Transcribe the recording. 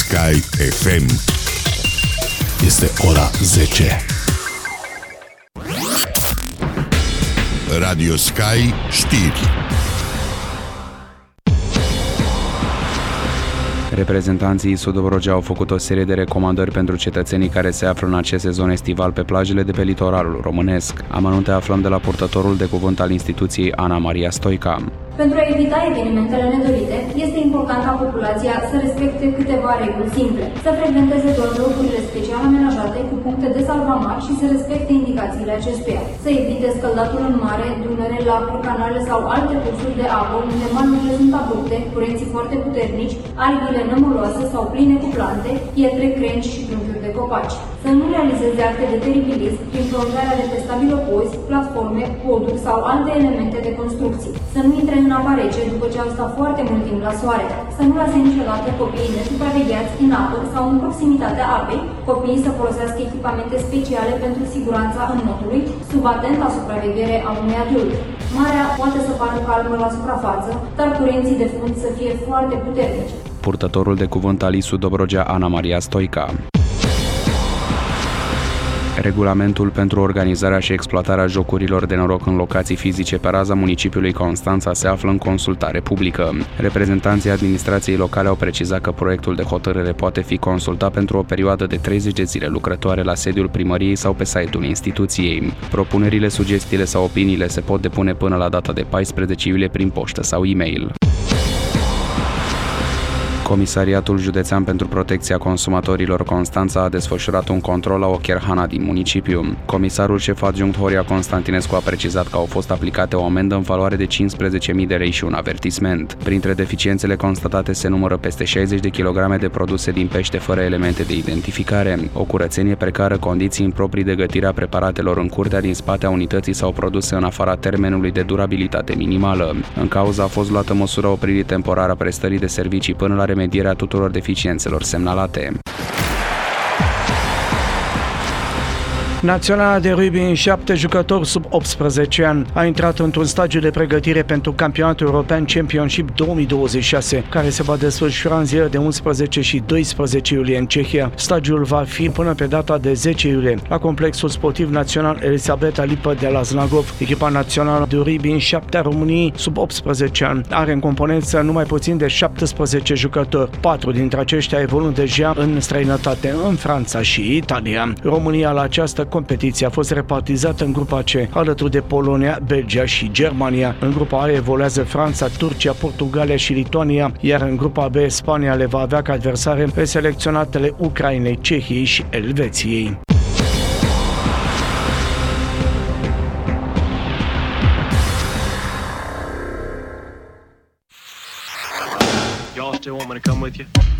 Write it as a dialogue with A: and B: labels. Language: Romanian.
A: Sky FM. Este ora 10. Radio Sky știri.
B: Reprezentanții Sud-Dobrogea au făcut o serie de recomandări pentru cetățenii care se află în acest sezon estival pe plajele de pe litoralul românesc. Amănunte aflăm de la purtătorul de cuvânt al instituției Ana Maria Stoica.
C: Pentru a evita evenimentele nedorite, este important ca populația să respecte câteva reguli simple, să frecventeze doar locurile special amenajate cu puncte de salvamar și să respecte indicațiile acestuia, să evite scăldatul în mare, dunăre, lacuri, canale sau alte cursuri de apă unde malurile sunt abrupte, curenții foarte puternici, aripile nămoloase sau pline cu plante, pietre, crengi și trunchiuri de copaci. Să nu realizeze acte de teribilism prin plonjarea de pe stabilopozi, platforme, poduri sau alte elemente de construcții. Să nu intre în apa rece după ce au stat foarte mult timp la soare. Să nu lase niciodată copiii nesupravegheați în apă sau în proximitatea apei. Copiii să folosească echipamente speciale pentru siguranța înotului, sub atenta supraveghere a unui adult. Marea poate să pară calmă la suprafață, dar curenții de fund să fie foarte puternici.
B: Purtătorul de cuvânt al Sud-Dobrogea Ana Maria Stoica. Regulamentul pentru organizarea și exploatarea jocurilor de noroc în locații fizice pe raza municipiului Constanța se află în consultare publică. Reprezentanții administrației locale au precizat că proiectul de hotărâre poate fi consultat pentru o perioadă de 30 de zile lucrătoare la sediul primăriei sau pe site-ul instituției. Propunerile, sugestiile sau opiniile se pot depune până la data de 14 iulie prin poștă sau e-mail. Comisariatul Județean pentru Protecția Consumatorilor Constanța a desfășurat un control la o cherhana din municipiu. Comisarul șef adjunct Horia Constantinescu a precizat că au fost aplicate o amendă în valoare de 15.000 de lei și un avertisment. Printre deficiențele constatate se numără peste 60 de kilograme de produse din pește fără elemente de identificare, o curățenie precară, condiții improprii de gătire a preparatelor în curtea din spate a unității sau produse în afara termenului de durabilitate minimală. În cauza a fost luată măsura opririi temporară a prestării de servicii până la remedierea tuturor deficiențelor semnalate.
D: Naționala de rugby în 7 jucători sub 18 ani a intrat într-un stagiu de pregătire pentru Campionatul European Championship 2026, care se va desfășura în zilele de 11 și 12 iulie în Cehia. Stagiul va fi până pe data de 10 iulie la Complexul Sportiv Național Elisabeta Lipă de la Znagov. Echipa națională de rugby în 7 a României sub 18 ani are în componență numai puțin de 17 jucători. 4 dintre aceștia evoluând deja în străinătate, în Franța și Italia. România la această competiție a fost repartizată în grupa C, alături de Polonia, Belgia și Germania. În grupa A evoluează Franța, Turcia, Portugalia și Lituania, iar în grupa B Spania le va avea ca adversare preselecționatele Ucrainei, Cehiei și Elveției.
E: Y'all still want me to come with you?